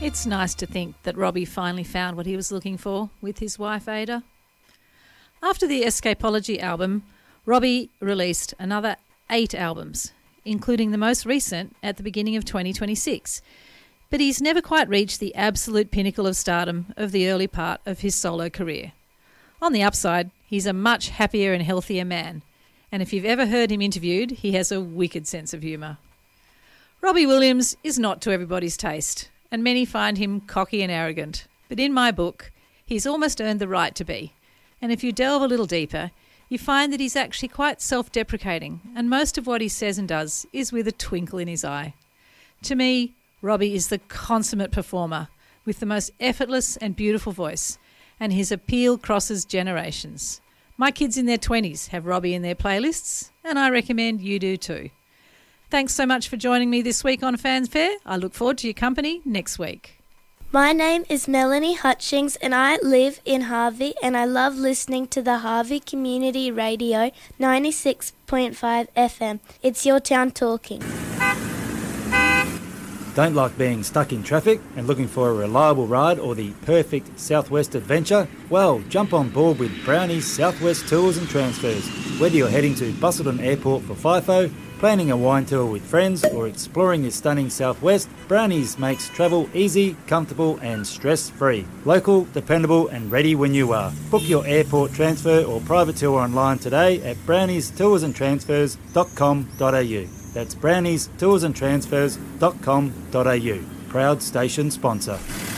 It's nice to think that Robbie finally found what he was looking for with his wife Ada. After the Escapology album, Robbie released another 8 albums, including the most recent at the beginning of 2026. But he's never quite reached the absolute pinnacle of stardom of the early part of his solo career. On the upside, he's a much happier and healthier man, and if you've ever heard him interviewed, he has a wicked sense of humour. Robbie Williams is not to everybody's taste, and many find him cocky and arrogant, but in my book, he's almost earned the right to be. And if you delve a little deeper, you find that he's actually quite self-deprecating, and most of what he says and does is with a twinkle in his eye. To me, Robbie is the consummate performer with the most effortless and beautiful voice, and his appeal crosses generations. My kids in their 20s have Robbie in their playlists, and I recommend you do too. Thanks so much for joining me this week on Fanfare. I look forward to your company next week. My name is Melanie Hutchings and I live in Harvey and I love listening to the Harvey Community Radio 96.5 FM. It's your town talking. Don't like being stuck in traffic and looking for a reliable ride or the perfect Southwest adventure? Well, jump on board with Brownie's Southwest Tours and Transfers. Whether you're heading to Busselton Airport for FIFO, planning a wine tour with friends or exploring the stunning Southwest, Brownies makes travel easy, comfortable and stress-free. Local, dependable and ready when you are. Book your airport transfer or private tour online today at browniestoursandtransfers.com.au. That's browniestoursandtransfers.com.au. Proud station sponsor.